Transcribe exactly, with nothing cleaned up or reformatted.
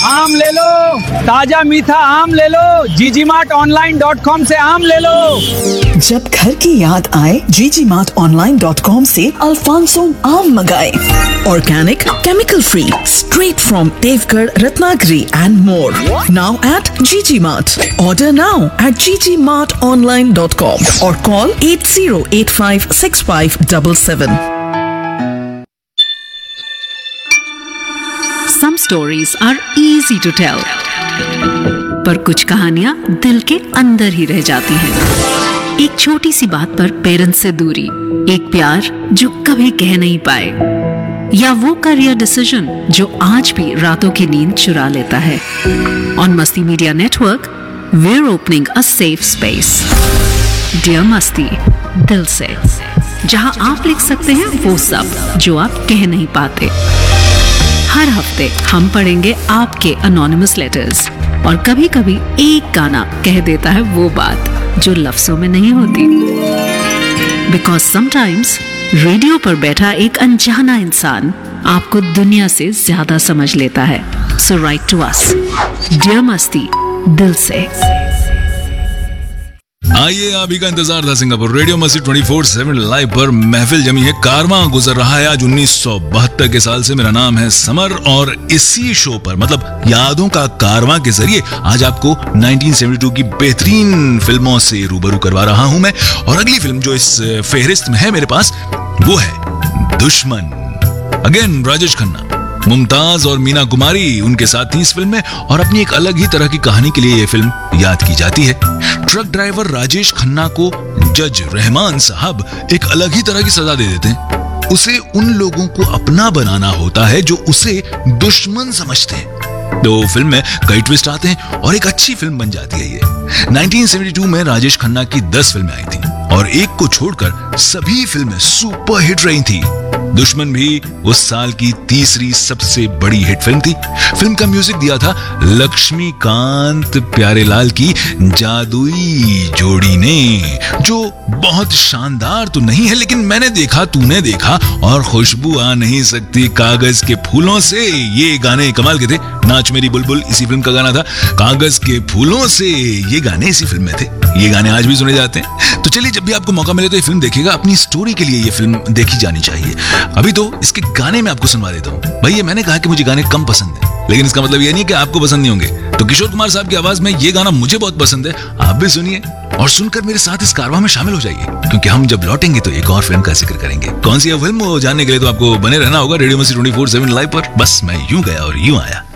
आम ले लो, ताजा मीठा आम ले लो, जीजी मार्ट ऑनलाइन डॉट कॉम से आम ले लो। जब घर की याद आए, जीजी मार्ट ऑनलाइन डॉट कॉम से अल्फांसो आम मंगाए। Organic, chemical free, straight from Deogarh, Ratnagiri and more. Now at जीजी मार्ट। ऑर्डर नाउ एट जीजी मार्ट ऑनलाइन डॉट कॉम और call at zero eight five six five seven seven. Some stories are easy to tell, पर कुछ कहानियां दिल के अंदर ही रह जाती हैं। एक छोटी सी बात पर पेरेंट्स से दूरी, एक प्यार जो कभी कह नहीं पाए, या वो करियर डिसीजन जो आज भी रातों की नींद चुरा लेता है। On मस्ती media network, we're opening a safe space. Dear मस्ती, दिल से, जहां आप लिख सकते हैं वो सब जो आप कह नहीं पाते। हर हफ्ते हम पढ़ेंगे आपके अनोनिमस लेटर्स, और कभी कभी एक गाना कह देता है वो बात जो लफ्जों में नहीं होती। बिकॉज समटाइम्स रेडियो पर बैठा एक अनजाना इंसान आपको दुनिया से ज्यादा समझ लेता है। सो राइट टू अस, डियर मस्ती, दिल से। आइए, अभी का इंतजार था सिंगापुर रेडियो मस्ती चौबीस सात लाइव पर महफिल जमी है। कारवां गुजर रहा है आज उन्नीस सौ बहत्तर के साल से। मेरा नाम है समर और इसी शो पर, मतलब यादों का कारवां के जरिए, आज आपको उन्नीस सौ बहत्तर की बेहतरीन फिल्मों से रूबरू करवा रहा हूं मैं। और अगली फिल्म जो इस फेहरिस्त में है मेरे पास, वो है दुश्मन। अगेन राजेश खन्ना, मुमताज और मीना कुमारी उनके साथ थी इस फिल्म में, और अपनी एक अलग ही तरह की कहानी के लिए यह फिल्म याद की जाती है। ट्रक ड्राइवर राजेश खन्ना को जज रहमान साहब एक अलग ही तरह की सजा दे देते हैं। उसे उन लोगों को अपना बनाना होता है जो उसे दुश्मन समझते हैं। तो फिल्म में कई ट्विस्ट आते हैं और एक अच्छी फिल्म बन जाती है ये। उन्नीस सौ बहत्तर में राजेश खन्ना की दस फिल्में आई थी और एक को छोड़कर सभी फिल्में सुपर हिट रही थी। दुश्मन भी उस साल की तीसरी सबसे बड़ी हिट फिल्म थी। फिल्म का म्यूजिक दिया था लक्ष्मीकांत प्यारेलाल की जादुई जोड़ी ने, जो बहुत शानदार तो नहीं है, लेकिन मैंने देखा तूने देखा और खुशबू आ नहीं सकती कागज के फूलों से, ये गाने कमाल के थे। नाच मेरी बुलबुल इसी फिल्म का गाना था। कागज के फूलों से, ये गाने इसी फिल्म में थे। ये गाने आज भी सुने जाते हैं। तो चलिए, जब भी आपको मौका मिले तो ये फिल्म देखिएगा। अपनी स्टोरी के लिए ये फिल्म देखी जानी चाहिए। अभी तो इसके गाने मैं आपको सुनवा देता हूँ। भैया, मैंने कहा कि मुझे गाने कम पसंद है, लेकिन इसका मतलब ये नहीं कि आपको पसंद नहीं होंगे। तो किशोर कुमार साहब की आवाज में ये गाना मुझे बहुत पसंद है, आप भी सुनिए और सुनकर मेरे साथ इस कारवां में शामिल हो जाइए, क्योंकि हम जब लौटेंगे तो एक और फिल्म का जिक्र करेंगे। कौन सी है फिल्म, वो जानने के लिए तो आपको बने रहना होगा रेडियो मस्ती चौबीस सात लाइव पर। बस मैं यूं गया और यूं आया।